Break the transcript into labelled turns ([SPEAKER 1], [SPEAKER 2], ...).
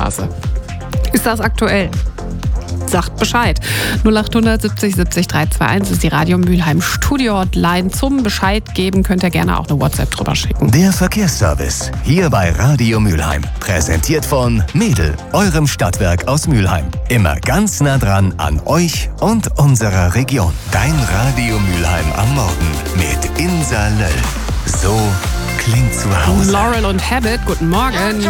[SPEAKER 1] Straße. Ist das aktuell? Sagt Bescheid. 0800 70 70 321 ist die Radio Mülheim Studio-Hotline. Zum Bescheid geben könnt ihr gerne auch eine WhatsApp drüber schicken.
[SPEAKER 2] Der Verkehrsservice hier bei Radio Mülheim. Präsentiert von Mädel, eurem Stadtwerk aus Mülheim. Immer ganz nah dran an euch und unserer Region. Dein Radio Mülheim am Morgen mit Insa Löll. So klingt zu Hause.
[SPEAKER 1] Laurel und Habit, guten Morgen.